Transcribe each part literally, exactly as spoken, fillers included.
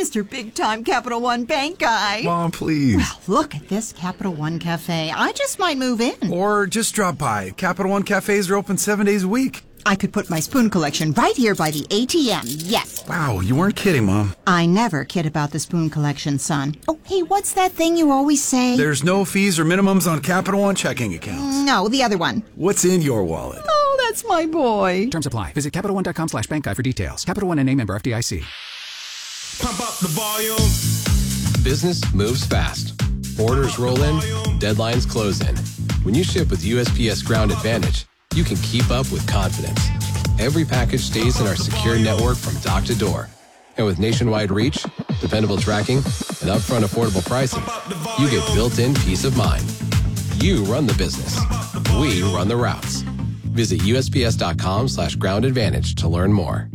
Mister Big Time Capital One Bank guy. Mom, please. Well, look at this Capital One Cafe. I just might move in. Or just drop by. Capital One cafes are open seven days a week. I could put my spoon collection right here by the A T M, yes. Wow, you weren't kidding, Mom. I never kid about the spoon collection, son. Oh, hey, what's that thing you always say? There's no fees or minimums on Capital One checking accounts. No, the other one. What's in your wallet? Oh, that's my boy. Terms apply. Visit CapitalOne.com slash bank guide for details. Capital One N A member F D I C. Pump up the volume. Business moves fast. Orders roll in, deadlines close in. When you ship with U S P S Ground Advantage, you can keep up with confidence. Every package stays in our secure network from dock to door. And with nationwide reach, dependable tracking, and upfront affordable pricing, you get built-in peace of mind. You run the business. We run the routes. Visit USPS.com slash ground advantage to learn more.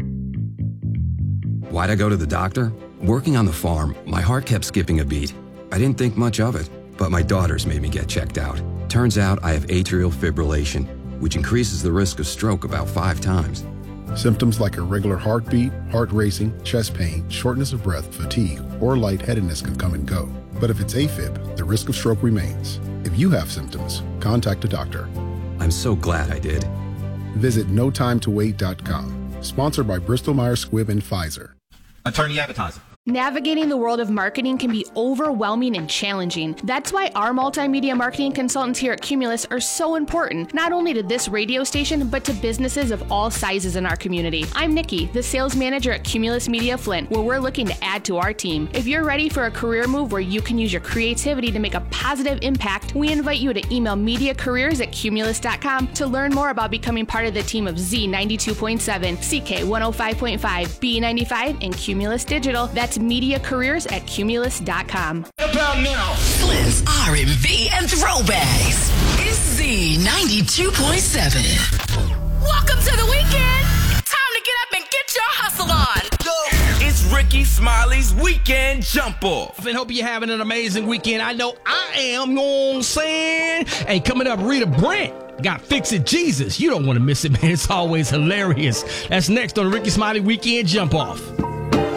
Why'd I go to the doctor? Working on the farm, my heart kept skipping a beat. I didn't think much of it, but my daughters made me get checked out. Turns out I have atrial fibrillation, which increases the risk of stroke about five times. Symptoms like irregular heartbeat, heart racing, chest pain, shortness of breath, fatigue, or lightheadedness can come and go. But if it's AFib, the risk of stroke remains. If you have symptoms, contact a doctor. I'm so glad I did. Visit no time to wait dot com. Sponsored by Bristol Myers Squibb and Pfizer. Attorney advertising. Navigating the world of marketing can be overwhelming and challenging. That's why our multimedia marketing consultants here at Cumulus are so important, not only to this radio station, but to businesses of all sizes in our community. I'm Nikki, the sales manager at Cumulus Media Flint, where we're looking to add to our team. If you're ready for a career move where you can use your creativity to make a positive impact, we invite you to email mediacareers at cumulus dot com to learn more about becoming part of the team of Z ninety-two point seven, C K one oh five point five, B ninety-five, and Cumulus Digital. That's media careers at cumulus dot com. About now. Flint's R and B and throwbacks. It's Z ninety-two point seven. Welcome to the weekend. Time to get up and get your hustle on. Go. It's Ricky Smiley's Weekend Jump Off. And hope you're having an amazing weekend. I know I am, you know what I'm saying? Hey, coming up, Rita Brent got Fix It Jesus. You don't want to miss it, man. It's always hilarious. That's next on the Ricky Smiley Weekend Jump Off.